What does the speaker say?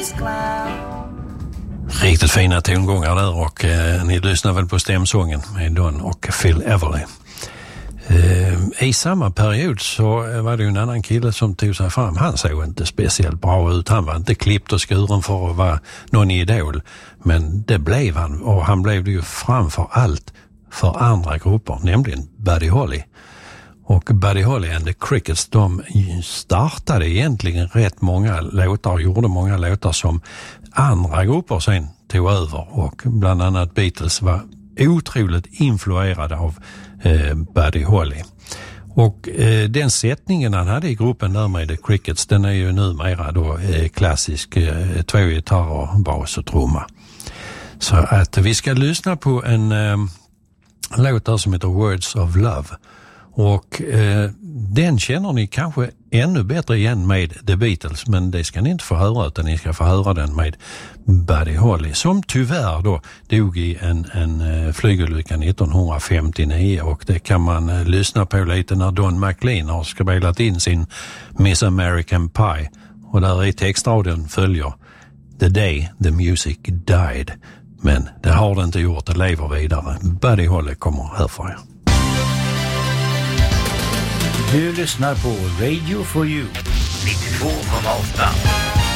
Riktigt fina tongångar där och ni lyssnar väl på stämsången med Don och Phil Everly. I samma period så var det ju en annan kille som tog sig fram. Han såg inte speciellt bra ut. Han var inte klippt och skuren för att vara någon idol. Men det blev han, och han blev det ju framför allt för andra grupper, nämligen Buddy Holly. Och Buddy Holly and the Crickets, de startade egentligen rätt många låtar, gjorde många låtar som andra grupper sen tog över, och bland annat Beatles var otroligt influerade av Buddy Holly. Och den sättningen han hade i gruppen där med The Crickets, den är ju numera då klassisk, 2 gitarrer, bas och trumma. Så att vi ska lyssna på en låt där som heter Words of Love. Och den känner ni kanske ännu bättre igen med The Beatles, men det ska ni inte få höra, utan ni ska få höra den med Buddy Holly, som tyvärr då dog i en flygolycka 1959, och det kan man lyssna på lite när Don McLean har spelat in sin Miss American Pie, och där i textraden följer The Day the Music Died, men det har det inte gjort, det lever vidare. Buddy Holly kommer här för er. Du lyssnar på Radio for You 92,8.